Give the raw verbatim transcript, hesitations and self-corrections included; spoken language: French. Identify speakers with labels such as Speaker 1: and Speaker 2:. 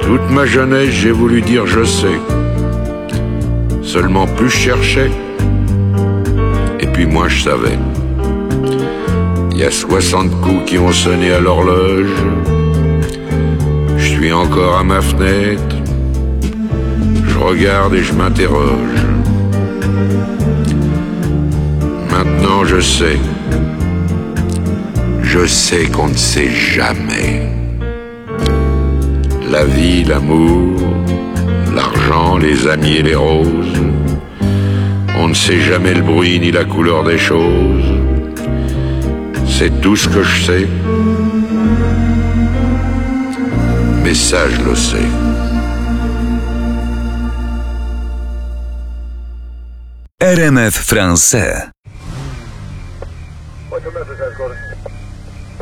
Speaker 1: Toute ma jeunesse, j'ai voulu dire je sais. Seulement plus je cherchais, et puis moins je savais. Il y a soixante coups qui ont sonné à l'horloge. Je suis encore à ma fenêtre. Je regarde et je m'interroge. Maintenant je sais. Je sais qu'on ne sait jamais. La vie, l'amour, l'argent, les amis et les roses. On ne sait jamais le bruit ni la couleur des choses. C'est tout ce que je sais. Mais ça, je le sais.
Speaker 2: R M F Français.